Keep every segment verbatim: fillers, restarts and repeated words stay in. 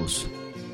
Campus.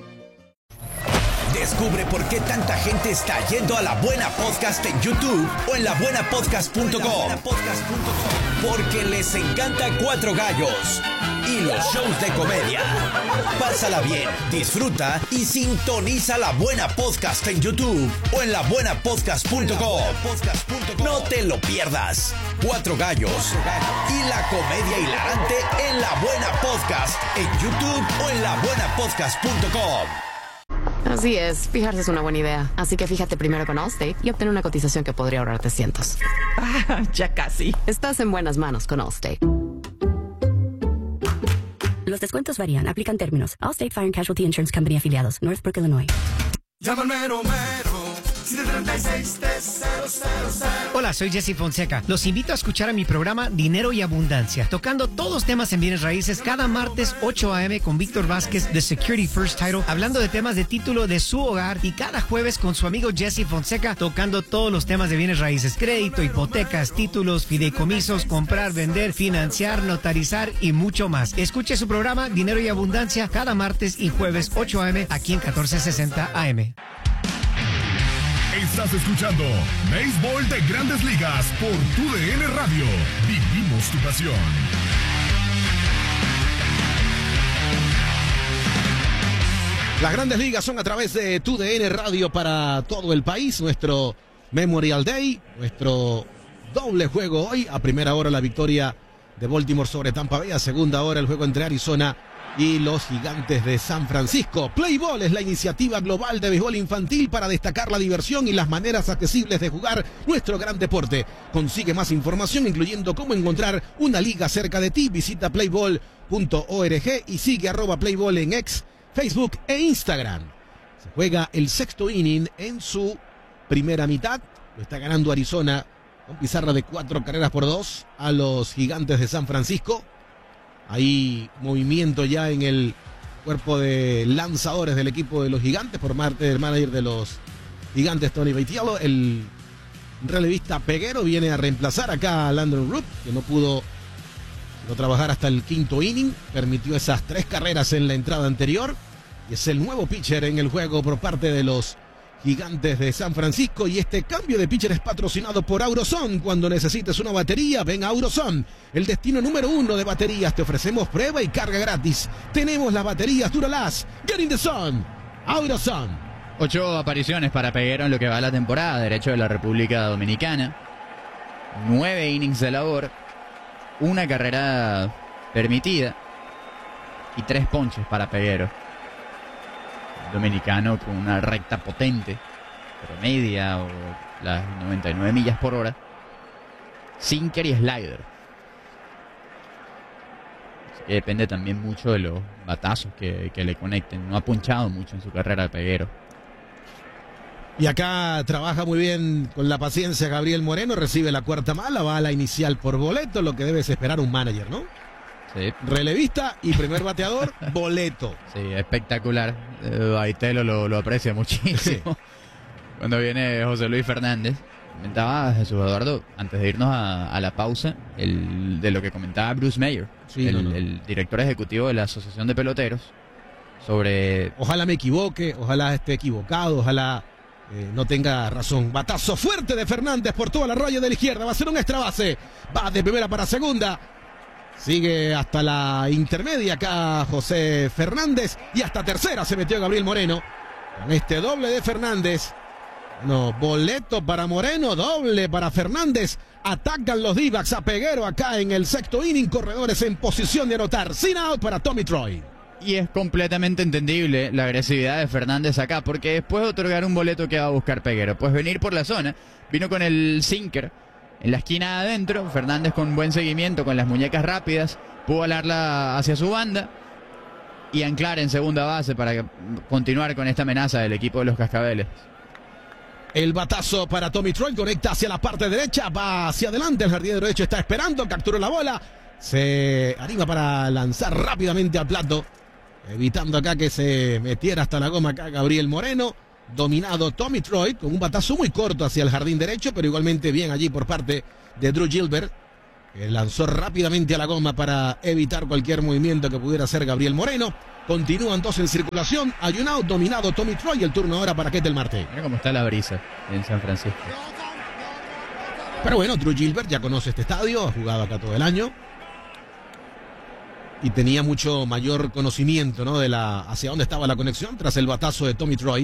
Descubre por qué tanta gente está yendo a La Buena Podcast en YouTube o en la buena podcast punto com. Porque les encanta Cuatro Gallos y los shows de comedia. Pásala bien, disfruta y sintoniza La Buena Podcast en YouTube o en la buena podcast punto com. No te lo pierdas. Cuatro Gallos y la comedia hilarante en La Buena Podcast en YouTube o en la buena podcast punto com. Así es, fijarse es una buena idea. Así que fíjate primero con Allstate y obtén una cotización que podría ahorrarte cientos. Ah, ya casi. Estás en buenas manos con Allstate. Los descuentos varían, aplican términos. Allstate Fire and Casualty Insurance Company afiliados, Northbrook, Illinois. Llama al mero mero. Hola, soy Jesse Fonseca. Los invito a escuchar a mi programa Dinero y Abundancia, tocando todos los temas en bienes raíces cada martes ocho a eme con Víctor Vázquez de Security First Title, hablando de temas de título de su hogar, y cada jueves con su amigo Jesse Fonseca tocando todos los temas de bienes raíces: crédito, hipotecas, títulos, fideicomisos, comprar, vender, financiar, notarizar y mucho más. Escuche su programa Dinero y Abundancia cada martes y jueves ocho a eme aquí en catorce sesenta A M. Estás escuchando Béisbol de Grandes Ligas por Tu D N Radio. Vivimos tu pasión. Las Grandes Ligas son a través de Tu D N Radio para todo el país. Nuestro Memorial Day, nuestro doble juego hoy. A primera hora la victoria de Baltimore sobre Tampa Bay. A segunda hora el juego entre Arizona y los Gigantes de San Francisco. Play Ball es la iniciativa global de béisbol infantil para destacar la diversión y las maneras accesibles de jugar nuestro gran deporte. Consigue más información, incluyendo cómo encontrar una liga cerca de ti. Visita playball punto org y sigue arroba playball en X, Facebook e Instagram. Se juega el sexto inning en su primera mitad. Lo está ganando Arizona con pizarra de cuatro carreras por dos a los Gigantes de San Francisco. Hay movimiento ya en el cuerpo de lanzadores del equipo de los Gigantes por parte del manager de los Gigantes, Tony Vitiello. El relevista Peguero viene a reemplazar acá a Landon Root, que no pudo no trabajar hasta el quinto inning. Permitió esas tres carreras en la entrada anterior. Y es el nuevo pitcher en el juego por parte de los Gigantes de San Francisco. Y este cambio de pitcher es patrocinado por Auroson. Cuando necesites una batería, ven a Auroson, el destino número uno de baterías. Te ofrecemos prueba y carga gratis. Tenemos las baterías Duralast. Get in the sun. Auroson. Ocho apariciones para Peguero en lo que va la temporada, derecho de la República Dominicana. Nueve innings de labor, una carrera permitida y tres ponches para Peguero. Dominicano con una recta potente, promedia o las noventa y nueve millas por hora, sinker y slider. Así que depende también mucho de los batazos que, que le conecten. No ha punchado mucho en su carrera el Peguero. Y acá trabaja muy bien con la paciencia Gabriel Moreno, recibe la cuarta mala, va a la inicial por boleto, lo que debes esperar un manager, ¿no? Sí. Relevista y primer bateador, boleto. Sí, espectacular. Eh, Baitelo lo, lo aprecia muchísimo. Sí. Cuando viene José Luis Fernández, comentaba Jesús Eduardo, antes de irnos a, a la pausa, el, de lo que comentaba Bruce Mayer, sí, el, no, no. el director ejecutivo de la Asociación de Peloteros, sobre... Ojalá me equivoque, ojalá esté equivocado, ojalá eh, no tenga razón. Batazo fuerte de Fernández por toda la raya de la izquierda, va a ser un extra base. Va de primera para segunda. Sigue hasta la intermedia acá José Fernández y hasta tercera se metió Gabriel Moreno. Con este doble de Fernández. No, boleto para Moreno, doble para Fernández. Atacan los D-backs a Peguero acá en el sexto inning. Corredores en posición de anotar. Sin out para Tommy Troy. Y es completamente entendible la agresividad de Fernández acá, porque después de otorgar un boleto que va a buscar Peguero, pues venir por la zona, vino con el sinker en la esquina de adentro. Fernández con buen seguimiento, con las muñecas rápidas, pudo alarla hacia su banda y anclar en segunda base para continuar con esta amenaza del equipo de los Cascabeles. El batazo para Tommy Troy, conecta hacia la parte derecha, va hacia adelante, el jardinero derecho está esperando, capturó la bola, se anima para lanzar rápidamente al plato, evitando acá que se metiera hasta la goma acá Gabriel Moreno. Dominado Tommy Troy con un batazo muy corto hacia el jardín derecho, pero igualmente bien allí por parte de Drew Gilbert. que lanzó rápidamente a la goma para evitar cualquier movimiento que pudiera hacer Gabriel Moreno. Continúan dos en circulación. Hay un out dominado Tommy Troy. El turno ahora para Ketel Marte. Mira cómo está la brisa en San Francisco. Pero bueno, Drew Gilbert ya conoce este estadio, ha jugado acá todo el año y tenía mucho mayor conocimiento, ¿no?, de la hacia dónde estaba la conexión tras el batazo de Tommy Troy.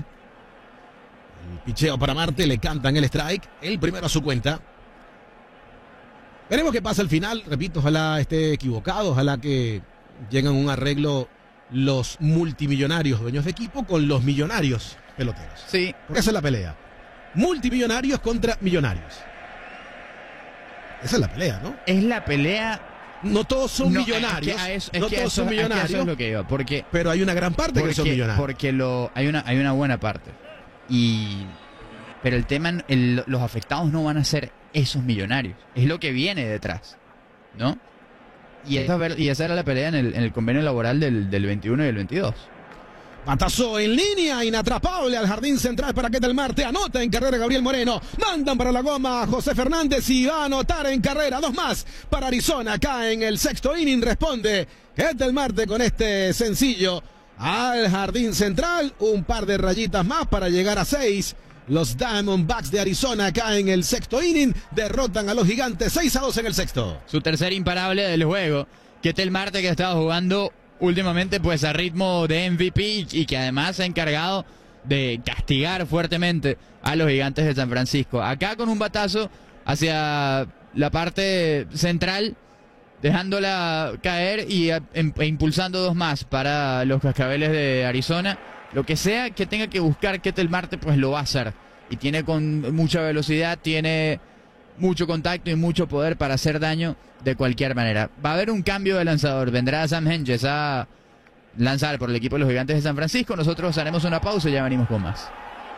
El picheo para Marte, le cantan el strike, el primero a su cuenta. Veremos qué pasa al final. Repito, ojalá esté equivocado, ojalá que lleguen a un arreglo los multimillonarios dueños de equipo con los millonarios peloteros. Sí. Porque esa es la pelea. Multimillonarios contra millonarios. Esa es la pelea, ¿no? Es la pelea. No todos son no, millonarios. Es que eso, es no que todos eso, son millonarios. Es que eso es lo que iba. Porque, pero hay una gran parte porque, que son millonarios. Porque lo, hay, una, hay una buena parte. Y, pero el tema, el, los afectados no van a ser esos millonarios. Es lo que viene detrás, ¿no? Y, sí. esa, y esa era la pelea en el, en el convenio laboral del, del veintiuno y del veintidós. Batazo en línea, inatrapable al jardín central para Ketel Marte. Anota en carrera Gabriel Moreno. Mandan para la goma a José Fernández y va a anotar en carrera. Dos más para Arizona acá en el sexto inning. Responde Ketel Marte con este sencillo al jardín central. Un par de rayitas más para llegar a seis. Los Diamondbacks de Arizona acá en el sexto inning derrotan a los Gigantes seis a dos en el sexto. Su tercer imparable del juego. Ketel Marte, que estaba jugando últimamente pues a ritmo de M V P y que además se ha encargado de castigar fuertemente a los Gigantes de San Francisco. Acá con un batazo hacia la parte central, dejándola caer y a, em, e impulsando dos más para los Cascabeles de Arizona. Lo que sea que tenga que buscar Ketel Marte, pues lo va a hacer. Y tiene con mucha velocidad, tiene mucho contacto y mucho poder para hacer daño de cualquier manera. Va a haber un cambio de lanzador. Vendrá Sam Hentges a lanzar por el equipo de los Gigantes de San Francisco. Nosotros haremos una pausa y ya venimos con más.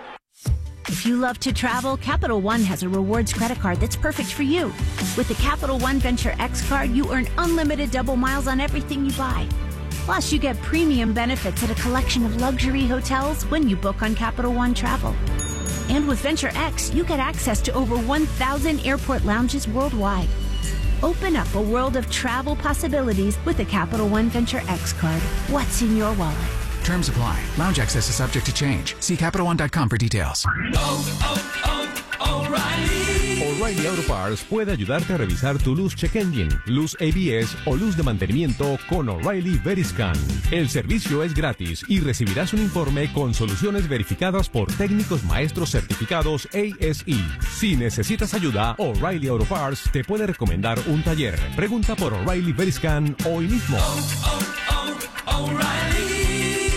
If you love to travel, Capital One has a rewards credit card that's perfect for you. With the Capital One Venture X card, you earn unlimited double miles on everything you buy. Plus, you get premium benefits at a collection of luxury hotels when you book on Capital One Travel. And with Venture X, you get access to over one thousand airport lounges worldwide. Open up a world of travel possibilities with the Capital One Venture X card. What's in your wallet? Terms apply. Lounge access is subject to change. See Capital One dot com for details. Oh, oh, oh, O'Reilly. O'Reilly Auto Parts puede ayudarte a revisar tu luz check engine, luz A B S o luz de mantenimiento con O'Reilly Veriscan. El servicio es gratis y recibirás un informe con soluciones verificadas por técnicos maestros certificados A S E. Si necesitas ayuda, O'Reilly Auto Parts te puede recomendar un taller. Pregunta por O'Reilly Veriscan hoy mismo. Oh, oh, oh, O'Reilly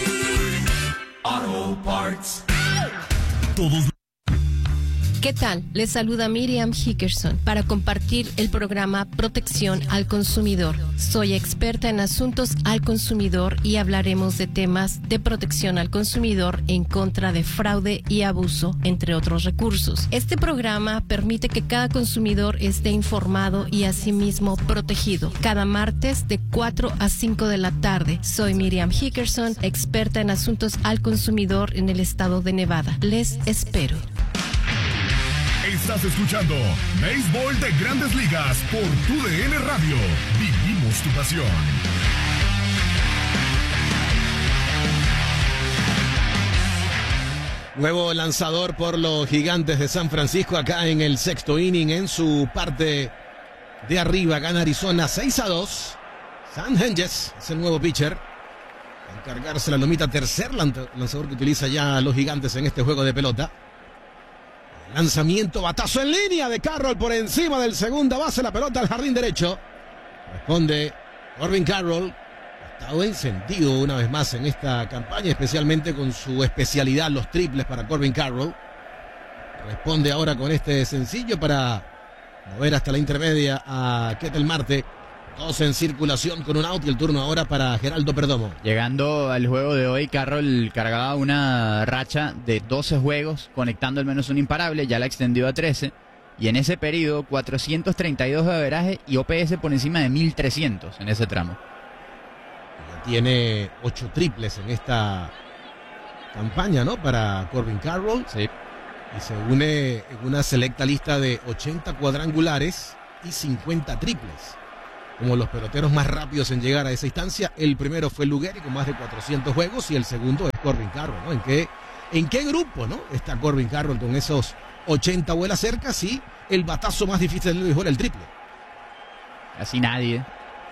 Auto Parts. Todos. ¿Qué tal? Les saluda Miriam Hickerson para compartir el programa Protección al Consumidor. Soy experta en asuntos al consumidor y hablaremos de temas de protección al consumidor en contra de fraude y abuso, entre otros recursos. Este programa permite que cada consumidor esté informado y asimismo protegido. Cada martes de cuatro a cinco de la tarde. Soy Miriam Hickerson, experta en asuntos al consumidor en el estado de Nevada. Les espero. Estás escuchando Béisbol de Grandes Ligas por tu D N Radio. Vivimos tu pasión. Nuevo lanzador por los Gigantes de San Francisco acá en el sexto inning en su parte de arriba. Gana Arizona seis a dos. Sam Hentges es el nuevo pitcher. Encargarse la lomita, tercer lanzador que utiliza ya los Gigantes en este juego de pelota. Lanzamiento, batazo en línea de Carroll por encima del segunda base, la pelota al jardín derecho. Responde Corbin Carroll. Ha estado encendido una vez más en esta campaña, especialmente con su especialidad, los triples para Corbin Carroll. Responde ahora con este sencillo para mover hasta la intermedia a Ketel Marte. Dos en circulación con un out y el turno ahora para Geraldo Perdomo. Llegando al juego de hoy, Carroll cargaba una racha de doce juegos, conectando al menos un imparable, ya la extendió a trece. Y en ese periodo, cuatrocientos treinta y dos de averaje y O P S por encima de mil trescientos en ese tramo. Ya tiene ocho triples en esta campaña, ¿no? Para Corbin Carroll. Sí. Y se une en una selecta lista de ochenta cuadrangulares y cincuenta triples. Como los peloteros más rápidos en llegar a esa instancia, el primero fue Lugeri con más de cuatrocientos juegos y el segundo es Corbin Carroll, ¿no? ¿En qué, en qué grupo, ¿no? Está Corbin Carroll con esos ochenta vuelas cercas y el batazo más difícil del béisbol, el triple. Casi nadie.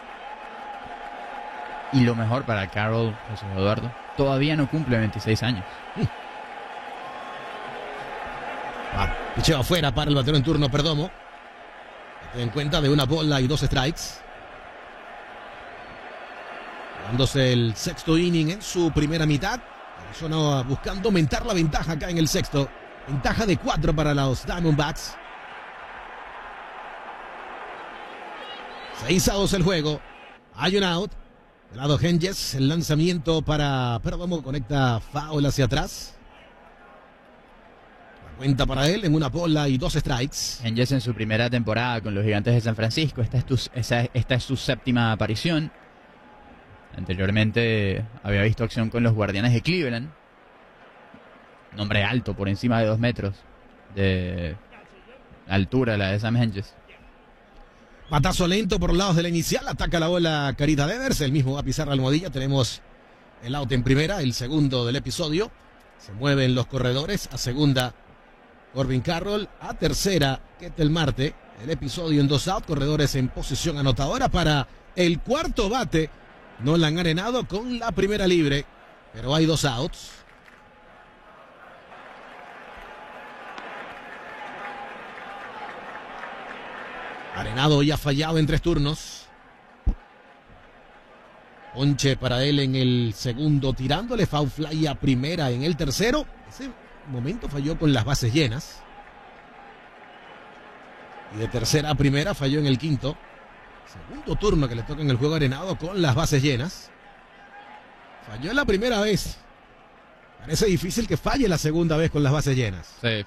Y lo mejor para Carroll, José Eduardo, todavía no cumple veintiséis años. Ah, picheo afuera para el batero en turno, Perdomo. Ten en cuenta de una bola y dos strikes. Dándose el sexto inning en su primera mitad. Arizona buscando aumentar la ventaja acá en el sexto. Ventaja de cuatro para los Diamondbacks. Seis a dos el juego. Hay un out. De lado Henges, el lanzamiento para Perdomo. Conecta foul hacia atrás. La cuenta para él en una bola y dos strikes. Henges en su primera temporada con los Gigantes de San Francisco. Esta es, tu, esa, esta es su séptima aparición. Anteriormente había visto acción con los Guardianes de Cleveland. Nombre alto, por encima de dos metros de altura, la de Sam Henges. Batazo lento por los lados de la inicial. Ataca la bola Carita Devers. El mismo va a pisar la almohadilla. Tenemos el out en primera, el segundo del episodio. Se mueven los corredores. A segunda, Corbin Carroll. A tercera, Ketel Marte. El episodio en dos out. Corredores en posición anotadora para el cuarto bate. No la han arenado con la primera libre. Pero hay dos outs. Arenado ya fallado en tres turnos. Ponche para él en el segundo, tirándole foul fly a primera en el tercero. Ese momento falló con las bases llenas. Y de tercera a primera falló en el quinto. Segundo turno que le toca en el juego Arenado con las bases llenas. Falló la primera vez. Parece difícil que falle la segunda vez con las bases llenas. Sí.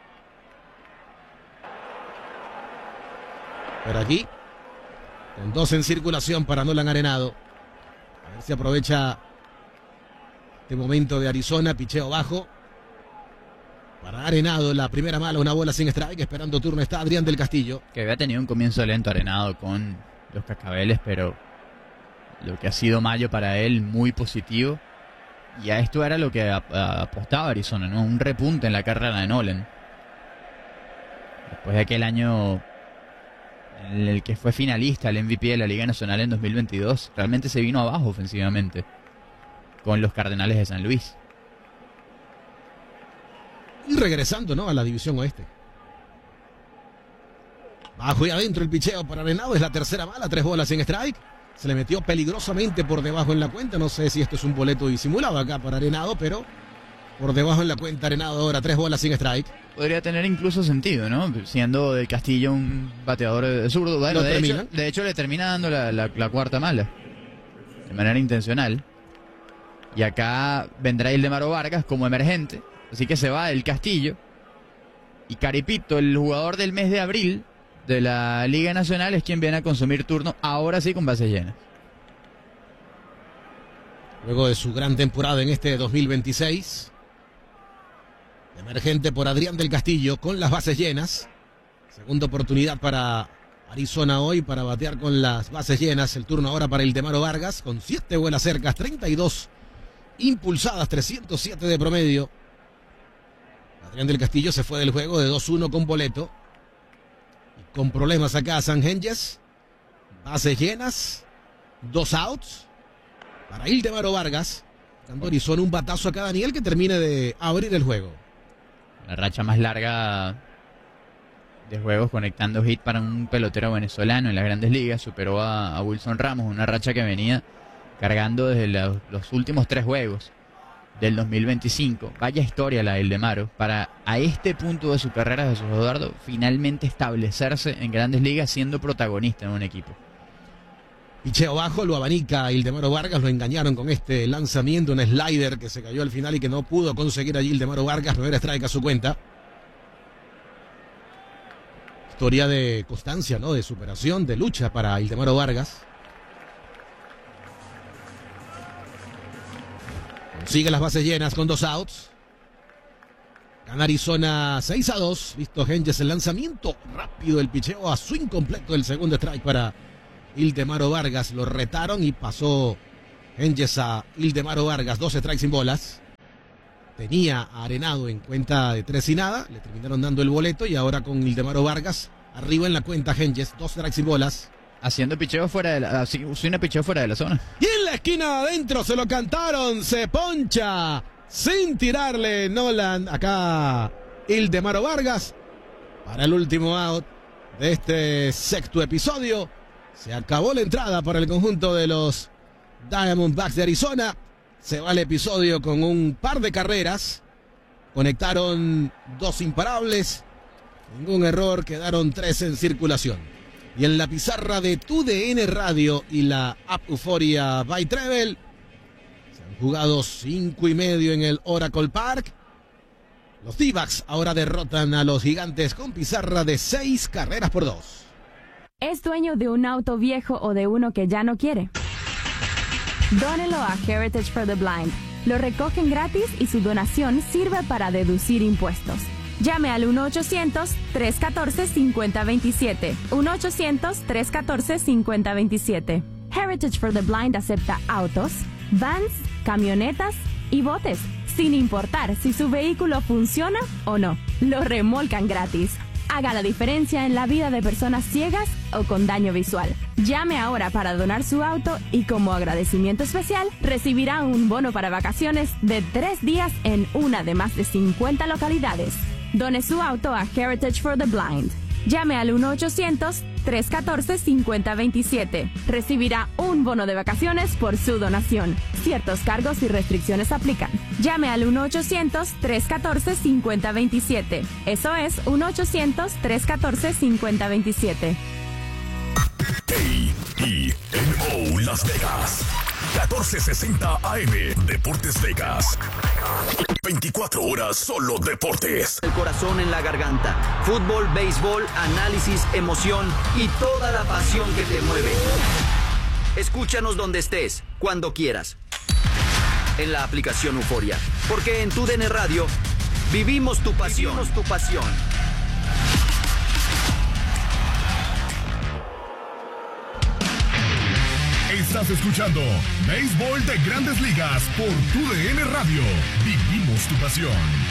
Pero aquí, con dos en circulación para Nolan Arenado. A ver si aprovecha este momento de Arizona. Picheo bajo. Para Arenado, la primera mala, una bola sin strike. Esperando turno está Adrián del Castillo. Que había tenido un comienzo lento Arenado con los Cascabeles, pero lo que ha sido mayo para él, muy positivo. Y a esto era lo que apostaba Arizona, ¿no? Un repunte en la carrera de Nolan. Después de aquel año en el que fue finalista al M V P de la Liga Nacional en dos mil veintidós, realmente se vino abajo ofensivamente con los Cardenales de San Luis. Y regresando, ¿no?, a la división oeste. Bajo y adentro el picheo para Arenado, es la tercera bala, tres bolas sin strike. Se le metió peligrosamente por debajo en la cuenta. No sé si esto es un boleto disimulado acá para Arenado, pero por debajo en la cuenta Arenado ahora, tres bolas sin strike. Podría tener incluso sentido, ¿no? Siendo del Castillo un bateador de zurdo. Bueno, de hecho, de hecho le termina dando la, la, la cuarta mala. De manera intencional. Y acá vendrá Ildemaro Vargas como emergente. Así que se va el Castillo. Y Caripito, el jugador del mes de abril de la Liga Nacional, es quien viene a consumir turno, ahora sí con bases llenas. Luego de su gran temporada en este dos mil veintiséis. Emergente por Adrián del Castillo con las bases llenas. Segunda oportunidad para Arizona hoy para batear con las bases llenas. El turno ahora para Ildemaro Vargas con siete vuelas cercas, treinta y dos impulsadas, trescientos siete de promedio. Adrián del Castillo se fue del juego de dos uno con boleto. Y con problemas acá Sam Henges. Bases llenas. Dos outs. Para Ildemaro Vargas. Dando Arizona un batazo acá Daniel que termine de abrir el juego. La racha más larga de juegos conectando hit para un pelotero venezolano en las Grandes Ligas. Superó a, a Wilson Ramos, una racha que venía cargando desde la, los últimos tres juegos del dos mil veinticinco. Vaya historia la de Ildemaro para a este punto de su carrera, Jesús Eduardo, finalmente establecerse en Grandes Ligas siendo protagonista en un equipo. Picheo bajo, lo abanica Ildemaro Vargas, lo engañaron con este lanzamiento, un slider que se cayó al final y que no pudo conseguir allí Ildemaro Vargas, primera strike a su cuenta. Historia de constancia, ¿no?, de superación, de lucha para Ildemaro Vargas. Consigue las bases llenas con dos outs. Gana Arizona seis a dos. Visto Henges el lanzamiento rápido, el picheo a swing completo del segundo strike para Ildemaro Vargas. Lo retaron y pasó Henges a Ildemaro Vargas. Dos strikes sin bolas. Tenía a Arenado en cuenta de tres y nada. Le terminaron dando el boleto y ahora con Ildemaro Vargas arriba en la cuenta Henges. Dos strikes sin bolas. Haciendo picheo fuera de la, una picheo fuera de la zona. Y en la esquina adentro se lo cantaron. Se poncha sin tirarle Nolan. Acá Ildemaro Vargas para el último out de este sexto episodio. Se acabó la entrada para el conjunto de los Diamondbacks de Arizona. Se va el episodio con un par de carreras. Conectaron dos imparables. Ningún error, quedaron tres en circulación. Y en la pizarra de Tu D N Radio y la app Euforia by Treble se han jugado cinco y medio en el Oracle Park. Los D-backs ahora derrotan a los Gigantes con pizarra de seis carreras por dos. ¿Es dueño de un auto viejo o de uno que ya no quiere? Dónelo a Heritage for the Blind. Lo recogen gratis y su donación sirve para deducir impuestos. Llame al uno ochocientos, tres uno cuatro, cinco cero dos siete. uno ochocientos, tres uno cuatro, cinco cero dos siete. Heritage for the Blind acepta autos, vans, camionetas y botes, sin importar si su vehículo funciona o no. Lo remolcan gratis. Haga la diferencia en la vida de personas ciegas o con daño visual. Llame ahora para donar su auto y como agradecimiento especial recibirá un bono para vacaciones de tres días en una de más de cincuenta localidades. Done su auto a Heritage for the Blind. Llame al uno ochocientos, tres uno cuatro, cinco cero dos siete. Recibirá un bono de vacaciones por su donación. Ciertos cargos y restricciones aplican. Llame al uno ochocientos, tres uno cuatro, cinco cero dos siete. Eso es uno ochocientos, tres uno cuatro, cinco cero dos siete. A E N O Las Vegas. catorce sesenta A M. Deportes Vegas. veinticuatro horas solo deportes. El corazón en la garganta. Fútbol, béisbol, análisis, emoción y toda la pasión que te mueve. Escúchanos donde estés, cuando quieras. En la aplicación Euforia. Porque en Tu D N Radio vivimos tu pasión. Vivimos tu pasión. Estás escuchando Béisbol de Grandes Ligas por Tu D N Radio. Vivimos tu pasión.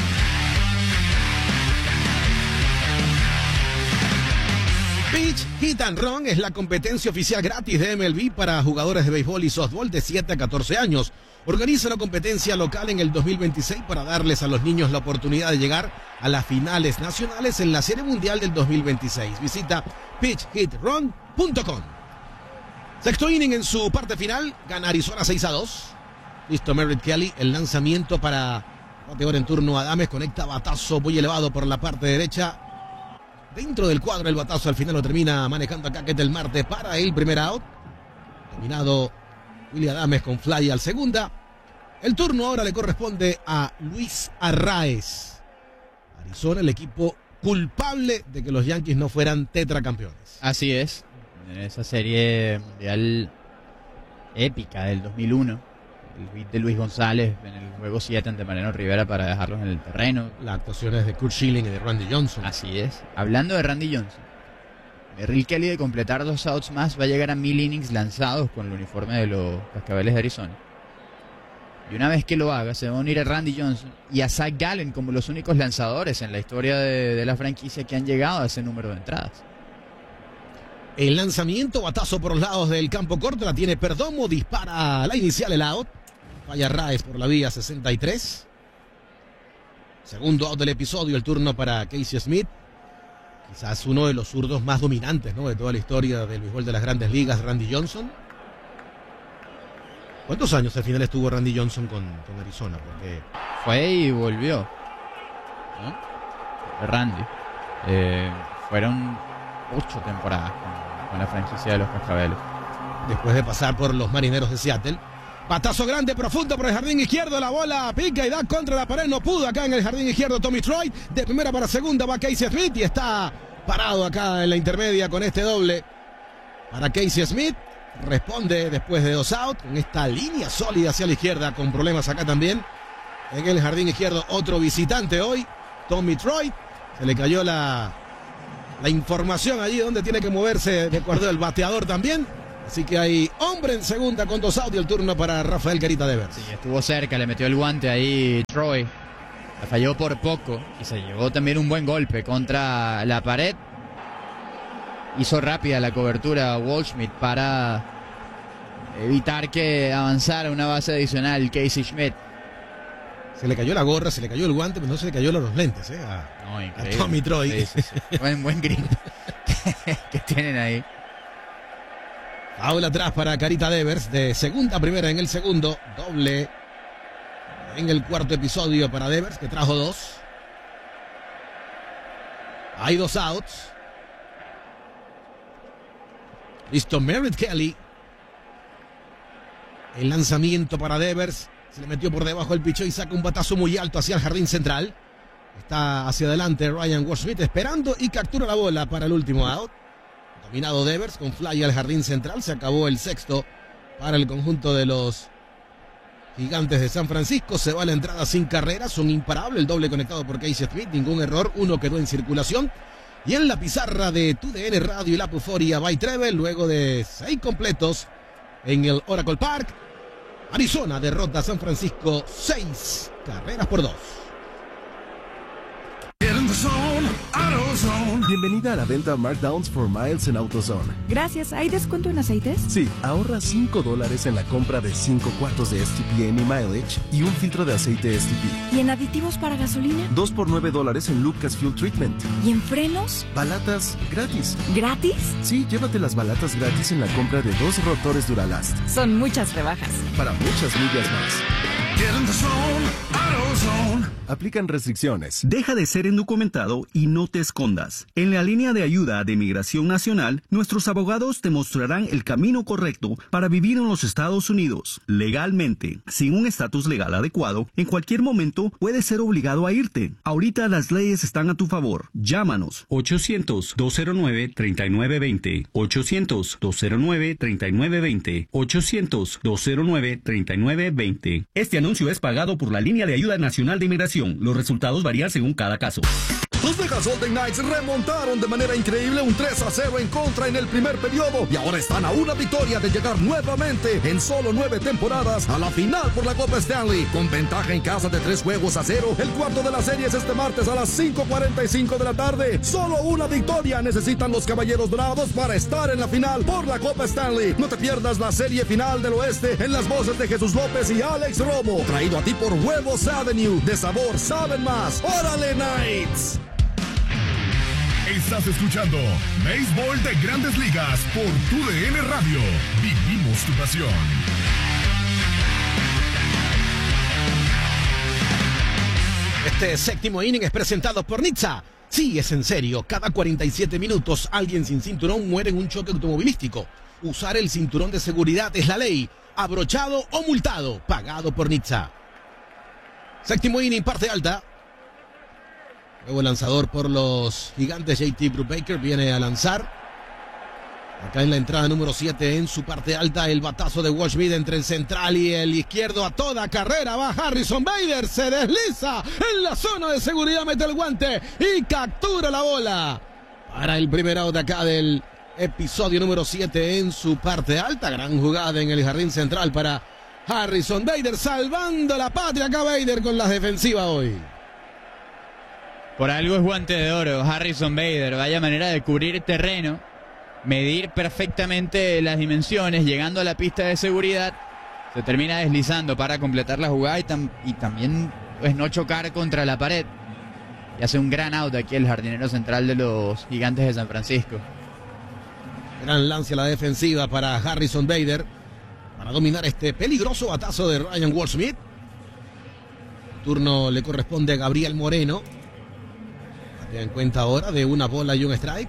Pitch Hit and Run es la competencia oficial gratis de M L B para jugadores de béisbol y softball de siete a catorce años. Organiza una competencia local en el dos mil veintiséis para darles a los niños la oportunidad de llegar a las finales nacionales en la Serie Mundial del dos mil veintiséis. Visita pitch hit run punto com. Sexto inning en su parte final, gana Arizona seis a dos. Listo Merritt Kelly, el lanzamiento para bateador en turno Adames, conecta batazo muy elevado por la parte derecha. Dentro del cuadro el batazo al final lo termina manejando acá Ketel Marte para el primer out. Terminado Willy Adames con fly al segunda. El turno ahora le corresponde a Luis Arraez. Arizona, el equipo culpable de que los Yankees no fueran tetracampeones. Así es. En esa serie mundial épica del dos mil uno, el hit de Luis González en el juego siete ante Mariano Rivera para dejarlos en el terreno. Las actuaciones de Kurt Schilling y de Randy Johnson. Así es. Hablando de Randy Johnson, Merrill Kelly de completar dos outs más va a llegar a mil innings lanzados con el uniforme de los Cascabeles de Arizona. Y una vez que lo haga, se va a unir a Randy Johnson y a Zach Gallen como los únicos lanzadores en la historia de, de la franquicia que han llegado a ese número de entradas. El lanzamiento, batazo por los lados del campo corto, la tiene Perdomo, dispara la inicial, el out. Falla Raes por la vía sesenta y tres. Segundo out del episodio, el turno para Casey Smith. Quizás uno de los zurdos más dominantes, ¿no?, de toda la historia del béisbol de las Grandes Ligas, Randy Johnson. ¿Cuántos años al final estuvo Randy Johnson con, con Arizona? Porque fue y volvió, ¿no? Randy. Eh, fueron ocho temporadas con, con la franquicia de los Cascabeles. Después de pasar por los Marineros de Seattle. Batazo grande, profundo por el jardín izquierdo. La bola pica y da contra la pared. No pudo acá en el jardín izquierdo Tommy Troy. De primera para segunda va Casey Smith y está parado acá en la intermedia con este doble para Casey Smith. Responde después de dos outs con esta línea sólida hacia la izquierda, con problemas acá también en el jardín izquierdo. Otro visitante hoy Tommy Troy. Se le cayó la, la información allí donde tiene que moverse de acuerdo al bateador también. Así que hay hombre en segunda con dos outs y el turno para Rafael Carita Devers. Sí, estuvo cerca, le metió el guante ahí Troy. La falló por poco y se llevó también un buen golpe contra la pared. Hizo rápida la cobertura Waldschmidt para evitar que avanzara una base adicional Casey Schmidt. Se le cayó la gorra, se le cayó el guante, pero no se le cayó los lentes, ¿eh? A, no, a Tommy Troy. Sí, sí, sí. buen, buen grip que tienen ahí. Aula atrás para Carita Devers, de segunda a primera en el segundo. Doble en el cuarto episodio para Devers, que trajo dos. Hay dos outs. Listo, Merritt Kelly. El lanzamiento para Devers. Se le metió por debajo el pichón y saca un batazo muy alto hacia el jardín central. Está hacia adelante Ryan Washmith esperando y captura la bola para el último out. Dominado Devers con fly al jardín central. Se acabó el sexto para el conjunto de los Gigantes de San Francisco. Se va a la entrada sin carreras. Un imparable. El doble conectado por Casey Smith. Ningún error. Uno quedó en circulación. Y en la pizarra de Tu D N Radio y la Puforia by Trevel, luego de seis completos en el Oracle Park, Arizona derrota a San Francisco seis carreras por dos. Bienvenida a la venta Markdowns for Miles en AutoZone. Gracias. ¿Hay descuento en aceites? Sí, ahorra cinco dólares en la compra de cinco cuartos de S T P Any Mileage y un filtro de aceite S T P. ¿Y en aditivos para gasolina? dos por nueve dólares en Lucas Fuel Treatment. ¿Y en frenos? Balatas gratis. ¿Gratis? Sí, llévate las balatas gratis en la compra de dos rotores Duralast. Son muchas rebajas. Para muchas millas más. Get in the zone, AutoZone. Aplican restricciones. Deja de ser indocumentado y no te escondas. En la línea de ayuda de Migración Nacional, nuestros abogados te mostrarán el camino correcto para vivir en los Estados Unidos. Legalmente, sin un estatus legal adecuado, en cualquier momento puedes ser obligado a irte. Ahorita las leyes están a tu favor. Llámanos. ochocientos, dos cero nueve, treinta y nueve veinte. ochocientos, dos cero nueve, treinta y nueve veinte. ochocientos, dos cero nueve, treinta y nueve veinte. Este anuncio es pagado por la Línea de Ayuda Nacional de Inmigración. Los resultados varían según cada caso. Los Vegas Golden Knights remontaron de manera increíble un tres a cero en contra en el primer periodo y ahora están a una victoria de llegar nuevamente en solo nueve temporadas a la final por la Copa Stanley. Con ventaja en casa de tres juegos a cero, el cuarto de la serie es este martes a las cinco cuarenta y cinco de la tarde. Solo una victoria necesitan los Caballeros Dorados para estar en la final por la Copa Stanley. No te pierdas la serie final del oeste en las voces de Jesús López y Alex Romo. Traído a ti por Huevos Avenue. De sabor saben más. ¡Órale, Knights! Estás escuchando Béisbol de Grandes Ligas por Tu D N Radio. Vivimos tu pasión. Este séptimo inning es presentado por Nizza. Sí, es en serio. Cada cuarenta y siete minutos alguien sin cinturón muere en un choque automovilístico. Usar el cinturón de seguridad es la ley. Abrochado o multado. Pagado por Nizza. Séptimo inning, parte alta. Nuevo lanzador por los Gigantes, J T Brubaker viene a lanzar. Acá en la entrada número siete en su parte alta, el batazo de Washmith entre el central y el izquierdo a toda carrera. Va Harrison Bader, se desliza en la zona de seguridad, mete el guante y captura la bola. Para el primer out acá del episodio número siete en su parte alta. Gran jugada en el jardín central para Harrison Bader, salvando la patria acá Bader con las defensivas hoy. Por algo es guante de oro, Harrison Bader. Vaya manera de cubrir terreno, medir perfectamente las dimensiones, llegando a la pista de seguridad. Se termina deslizando para completar la jugada y, tam y también pues, no chocar contra la pared. Y hace un gran out aquí el jardinero central de los Gigantes de San Francisco. Gran lance a la defensiva para Harrison Bader para dominar este peligroso batazo de Ryan Waldschmidt. El turno le corresponde a Gabriel Moreno. En cuenta ahora de una bola y un strike.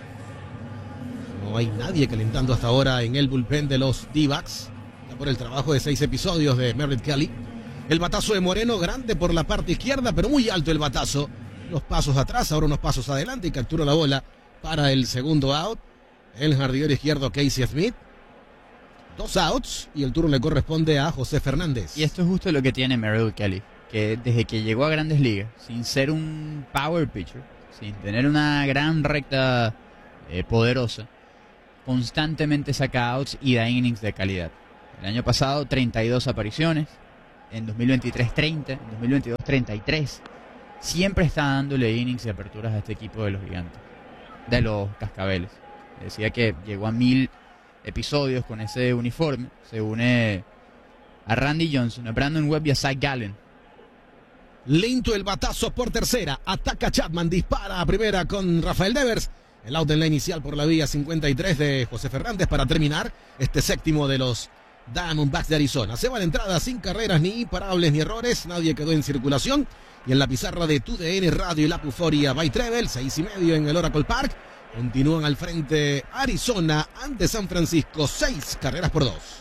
No hay nadie calentando hasta ahora en el bullpen de los D-backs. Por el trabajo de seis episodios de Merritt Kelly. El batazo de Moreno, grande por la parte izquierda, pero muy alto el batazo. Unos pasos atrás, ahora unos pasos adelante y captura la bola para el segundo out. El jardinero izquierdo Casey Smith. Dos outs y el turno le corresponde a José Fernández. Y esto es justo lo que tiene Merritt Kelly. que desde que llegó a Grandes Ligas, sin ser un power pitcher, sin tener una gran recta eh, poderosa, constantemente saca outs y da innings de calidad. El año pasado treinta y dos apariciones, en dos mil veintitrés treinta, en dos mil veintidós treinta y tres. Siempre está dándole innings y aperturas a este equipo de los Gigantes, de los Cascabeles. Decía que llegó a mil episodios con ese uniforme. Se une a Randy Johnson, a Brandon Webb y a Cy Gallen. Lento el batazo por tercera. Ataca Chapman, dispara a primera con Rafael Devers. El out en la inicial por la vía cincuenta y tres de José Fernández para terminar este séptimo de los Diamondbacks de Arizona. Se va la entrada sin carreras, ni imparables, ni errores. Nadie quedó en circulación. Y en la pizarra de Tu D N Radio y la Puforia by Trevel, seis y medio en el Oracle Park. Continúan al frente Arizona ante San Francisco, seis carreras por dos.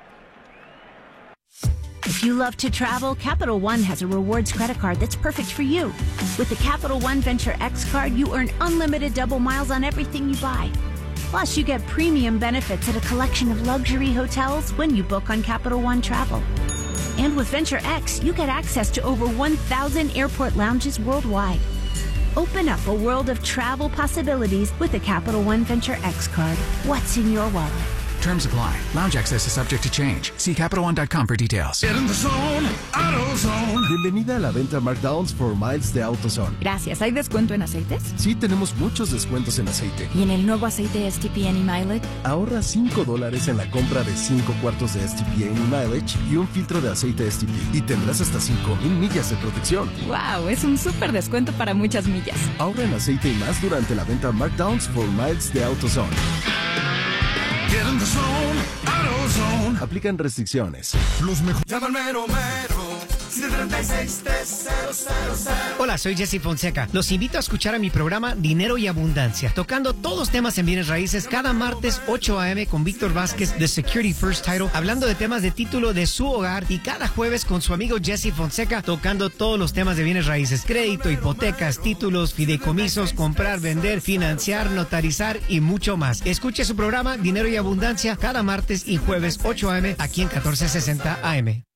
If you love to travel, Capital One has a rewards credit card that's perfect for you. With the Capital One Venture X card, you earn unlimited double miles on everything you buy. Plus, you get premium benefits at a collection of luxury hotels when you book on Capital One Travel. And with Venture X, you get access to over one thousand airport lounges worldwide. Open up a world of travel possibilities with the Capital One Venture X card. What's in your wallet? Terms apply. Lounge access is subject to change. See Capital One dot com for details. Get in the zone, AutoZone. Bienvenida a la venta Markdowns for Miles de AutoZone. Gracias. ¿Hay descuento en aceites? Sí, tenemos muchos descuentos en aceite. ¿Y en el nuevo aceite S T P N y Mileage? Ahorra cinco dólares en la compra de cinco cuartos de S T P N y Mileage y un filtro de aceite S T P. Y tendrás hasta cinco mil millas de protección. ¡Wow! Es un súper descuento para muchas millas. Ahorra en aceite y más durante la venta Markdowns for Miles de AutoZone. Get in the zone, AutoZone. Aplican restricciones. Los mejores. Llámame mero mero. siete tres seis, tres cero cero cero. Hola, soy Jesse Fonseca. Los invito a escuchar a mi programa Dinero y Abundancia, tocando todos temas en bienes raíces cada martes ocho a.m. con Víctor Vázquez de Security First Title, hablando de temas de título de su hogar, y cada jueves con su amigo Jesse Fonseca, tocando todos los temas de bienes raíces: crédito, hipotecas, títulos, fideicomisos, comprar, vender, financiar, notarizar y mucho más. Escuche su programa Dinero y Abundancia cada martes y jueves ocho a.m. aquí en catorce sesenta A M.